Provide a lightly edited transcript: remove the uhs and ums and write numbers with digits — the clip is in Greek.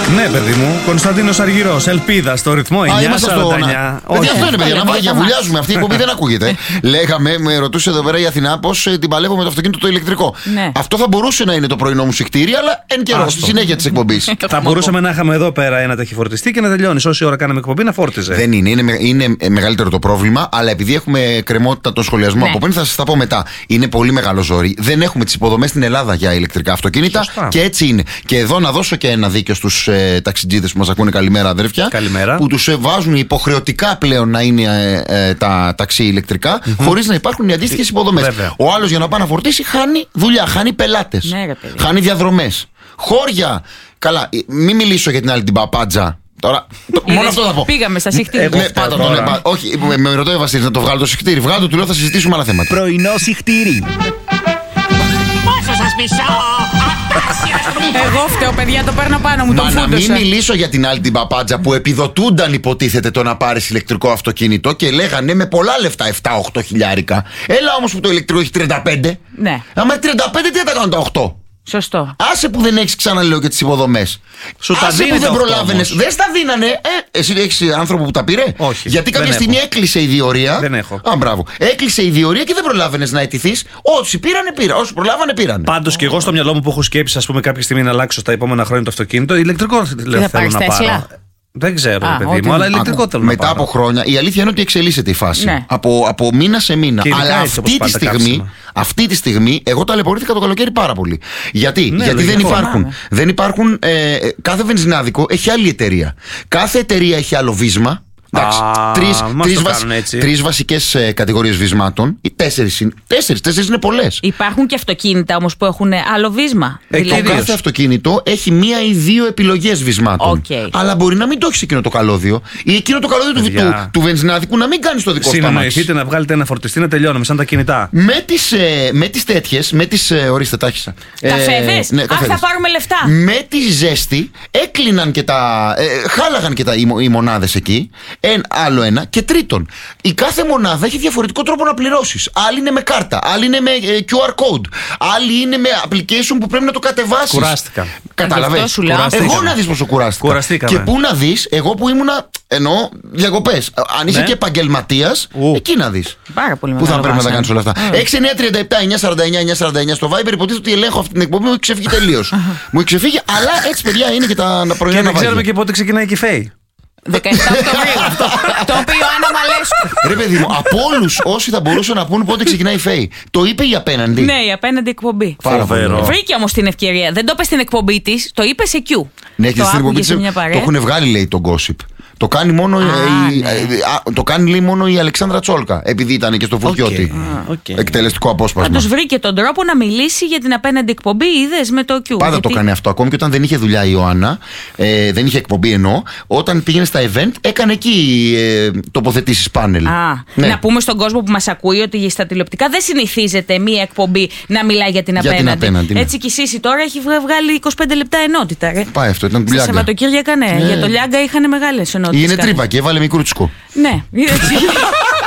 Ναι, παιδί μου, Κωνσταντίνος Αργυρός, Ελπίδα στο ρυθμό 949. Όχι, αυτό είναι, παιδιά, να διαβουλιάζουμε. Αυτή η εκπομπή δεν ακούγεται. Λέγαμε, με ρωτούσε εδώ πέρα η Αθηνά πώς την παλεύω με το αυτοκίνητο το ηλεκτρικό. Αυτό θα μπορούσε να είναι το πρωινό μου σιχτήρι, αλλά εν καιρό, στη συνέχεια της εκπομπής. Θα μπορούσαμε να είχαμε εδώ πέρα ένα ταχυφορτιστή και να τελειώνει. Όση ώρα κάναμε εκπομπή να φόρτιζε. Δεν είναι μεγαλύτερο το πρόβλημα, αλλά επειδή έχουμε κρεμότητα των σχολιασμών από πριν, θα σας τα πω μετά. Είναι πολύ μεγάλο ζόρι. Δεν έχουμε τις υποδομές στην Ελλάδα για ηλεκτρικά αυτοκίνητα. Σωστά. Και έτσι είναι. Και εδώ να δώσω και ένα δίκιο στους ταξιτζίδες που μας ακούνε. Καλημέρα, αδέρφια. Καλημέρα. Που τους βάζουν υποχρεωτικά πλέον να είναι τα ταξί ηλεκτρικά, χωρίς να υπάρχουν οι αντίστοιχες υποδομές. Ο άλλος για να πάει να φορτίσει χάνει δουλειά, χάνει πελάτες, χάνει διαδρομές, χώρια. Καλά, μην μιλήσω για την άλλη την παπάντζα. Τώρα, μόνο αυτό θα πω. Πήγαμε στα σιχτήρια. Όχι, με ρωτάει ο Βασίλης να το βγάλω το σιχτήρι. Βγάλω το, του λέω, θα συζητήσουμε άλλα θέματα. Πρωινό σιχτήρι. Πόσο σας μισώ! Εγώ φταίω, παιδιά, το παίρνω πάνω μου. Μα να μην μιλήσω για την άλλη την παπάντζα που επιδοτούνταν, υποτίθεται, το να πάρεις ηλεκτρικό αυτοκίνητο και λέγανε με πολλά λεφτά 7-8 χιλιάρικα. Έλα όμως που το ηλεκτρικό έχει 35. Ναι. Άμα 35, τι θα τα κάνουν τα 8. Σωστό. Άσε που δεν έχεις, ξαναλέω, και τις υποδομές. Άσε που δεν προλάβαινες. Δεν στα δίνανε. Εσύ έχεις άνθρωπο που τα πήρε? Όχι. Γιατί κάποια στιγμή έκλεισε η διορία. Δεν έχω. Α, μπράβο. Έκλεισε η διορία και δεν προλάβαινες να αιτηθείς. Όσοι πήρανε, πήραν. Όσοι προλάβανε, πήραν. Πάντως και εγώ στο μυαλό μου που έχω σκέψει, ας πούμε, κάποια στιγμή να αλλάξω στα επόμενα χρόνια το αυτοκίνητο, ηλεκτρικό θέλω να πάρω. Δεν ξέρω, παιδί μου, αλλά ηλεκτρικό θέλω να μετά πάρω. Από χρόνια, η αλήθεια είναι ότι εξελίσσεται η φάση. Ναι. Από μήνα σε μήνα. Και αλλά αυτή τη στιγμή, εγώ ταλαιπωρήθηκα το καλοκαίρι πάρα πολύ. Γιατί δεν υπάρχουν. Κάθε βενζινάδικο έχει άλλη εταιρεία. Κάθε εταιρεία έχει άλλο βίσμα. Τρεις βασικές κατηγορίες βυσμάτων. Τέσσερις είναι πολλές. Υπάρχουν και αυτοκίνητα όμως που έχουν άλλο βίσμα. Κάθε αυτοκίνητο έχει μία ή δύο επιλογές βυσμάτων. Αλλά μπορεί να μην το έχει εκείνο το καλώδιο, ή εκείνο το καλώδιο του βενζινάδικου να μην κάνει στο δικό σου. Συνεννοηθείτε να βγάλετε ένα φορτιστή να τελειώνουμε, σαν τα κινητά. Με τις τέτοιες, ορίστε, τάχισα. Καφέδες. Θα πάρουμε λεφτά. Με τη ζέστη έκλειναν και χάλαγαν και οι μονάδες εκεί. Άλλο ένα. Και τρίτον, η κάθε μονάδα έχει διαφορετικό τρόπο να πληρώσεις. Άλλη είναι με κάρτα, άλλη είναι με QR code, άλλη είναι με application που πρέπει να το κατεβάσεις. Κουράστηκα. Καταλαβαίνεις. Εγώ να δεις πόσο κουράστηκα. Και πού να δεις, εγώ που ήμουνα, εννοώ, διακοπές. Αν είσαι και επαγγελματίας, εκεί να δεις. Πάρα πολύ πού θα πρέπει να τα κάνεις όλα αυτά. 6-9-37-949-949 στο Viber, υποτίθεται ότι ελέγχω αυτή την εκπομπή, μου έχει ξεφύγει τελείως. Μου έχει ξεφύγει, αλλά έτσι, παιδιά, είναι και τα πρωινά. Και δεν ξέρουμε και πότε ξεκινάει και ΦΕΙ. 17 Οκτωβρίου. Το είπε η Ιωάννα Μαλέσκου. Ρε παιδί μου, από όλους όσοι θα μπορούσαν να πούν πότε ξεκινάει η ΦΕΙ, το είπε η απέναντι. Ναι, η απέναντι εκπομπή. Βρήκε όμως την ευκαιρία. Δεν το είπε στην εκπομπή της, το είπε σε Q. Ναι, και στην εκπομπή της το έχουν βγάλει, λέει, τον gossip. Το κάνει μόνο, λέει, μόνο η Αλεξάνδρα Τσόλκα, επειδή ήταν και στο Φουκιώτη. Εκτελεστικό απόσπασμα. Πάντως βρήκε τον τρόπο να μιλήσει για την απέναντι εκπομπή, είδες, με το Q. Πάντα το κάνει αυτό. Ακόμη και όταν δεν είχε δουλειά η Ιωάννα, δεν είχε εκπομπή εννοώ, όταν πήγαινε στα event, έκανε εκεί τοποθετήσεις πάνελ. Ναι. Να πούμε στον κόσμο που μας ακούει ότι στα τηλεοπτικά δεν συνηθίζεται μία εκπομπή να μιλάει για την απέναντι. Ναι. Έτσι κι η Σύση τώρα έχει βγάλει 25 λεπτά ενότητα. Πάει αυτό, ήταν δουλειά. Σαββατοκύριακα, ναι. Για το Λιάγκα είχαν μεγάλες ενότητες. Είναι τρύπα και έβαλε μικρούτσικο. Ναι.